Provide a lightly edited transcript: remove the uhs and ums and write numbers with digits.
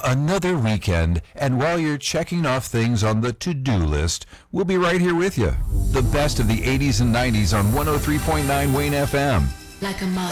Another weekend, and while you're checking off things on the to-do list, we'll be right here with you. The best of the 80s and 90s on 103.9 Wayne FM. Like a